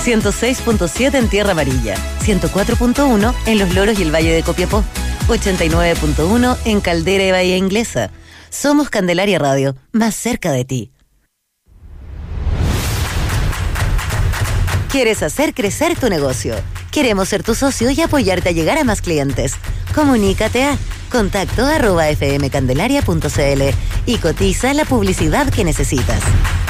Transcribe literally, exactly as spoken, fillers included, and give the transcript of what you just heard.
ciento seis punto siete en Tierra Amarilla, ciento cuatro punto uno en Los Loros y el Valle de Copiapó, ochenta y nueve punto uno en Caldera y Bahía Inglesa. Somos Candelaria Radio, más cerca de ti. ¿Quieres hacer crecer tu negocio? Queremos ser tu socio y apoyarte a llegar a más clientes. Comunícate a contacto arroba fmcandelaria punto cl y cotiza la publicidad que necesitas.